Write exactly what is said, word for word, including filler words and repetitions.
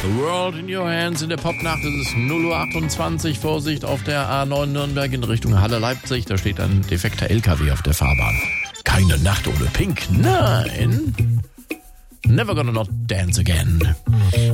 The World in Your Hands in der Popnacht. Es ist null Uhr achtundzwanzig. Vorsicht auf der A neun Nürnberg in Richtung Halle Leipzig. Da steht ein defekter L K W auf der Fahrbahn. Keine Nacht ohne Pink. Nein. Never gonna not dance again.